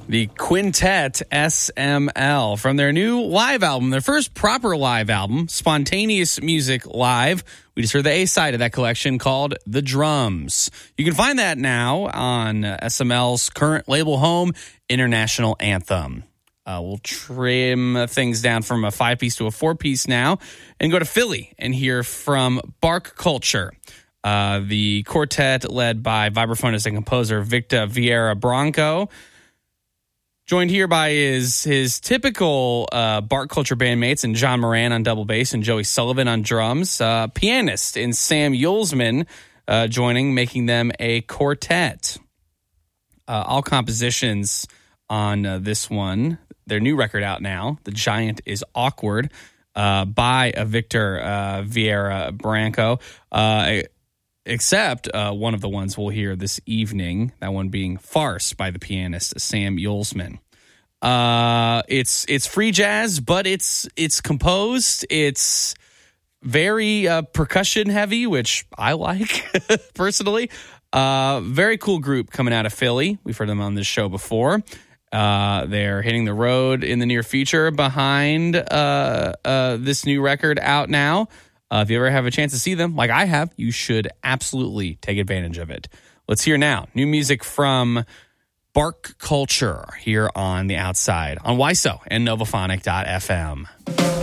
The Quintet SML from their new live album, their first proper live album, Spontaneous Music Live. We just heard the A-side of that collection called The Drums. You can find that now on SML's current label home, International Anthem. We'll trim things down from a 5-piece to a 4-piece now and go to Philly and hear from Bark Culture. The quartet led by vibraphonist and composer Victor Vieira Branco, joined here by his typical Bark Culture bandmates and John Moran on double bass and Joey Sullivan on drums. Pianist and Sam Yulesman joining, making them a quartet. All compositions on this one. Their new record out now, The Giant is Awkward, by Victor Vieira Branco. Except one of the ones we'll hear this evening, that one being Farce by the pianist Sam Yulesman. It's free jazz, but it's composed. It's very percussion heavy, which I like personally. Very cool group coming out of Philly. We've heard them on this show before. They're hitting the road in the near future behind this new record out now. If you ever have a chance to see them, like I have, you should absolutely take advantage of it. Let's hear now new music from Bark Culture here on The Outside on WISO and Novophonic.fm.